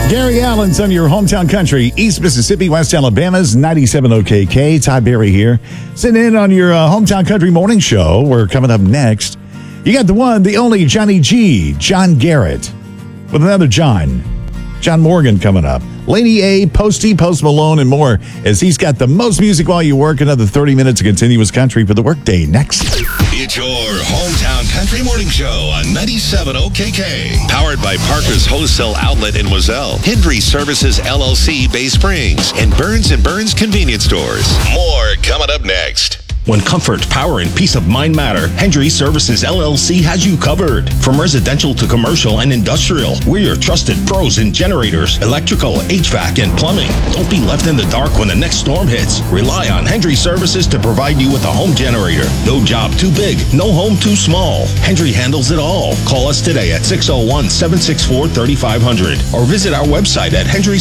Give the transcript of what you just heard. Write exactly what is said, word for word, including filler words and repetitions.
Gary Allen's on your hometown country, East Mississippi, West Alabama's ninety-seven O K K. Ty Berry here, sitting in on your uh, hometown country morning show. We're coming up next. You got the one, the only Johnny G, John Garrett, with another John, John Morgan coming up. Lady A, Posty, Post Malone, and more, as he's got the most music while you work. Another thirty minutes of continuous country for the workday next. It's your hometown country morning show on ninety-seven O K K. Powered by Parker's Wholesale Outlet in Wazelle, Hendry Services L L C Bay Springs, and Burns and Burns Convenience Stores. More coming up next. When comfort, power, and peace of mind matter, Hendry Services L L C has you covered. From residential to commercial and industrial, we're your trusted pros in generators, electrical, H V A C, and plumbing. Don't be left in the dark when the next storm hits. Rely on Hendry Services to provide you with a home generator. No job too big, no home too small. Hendry handles it all. Call us today at six oh one, seven six four, three five zero zero or visit our website at hendry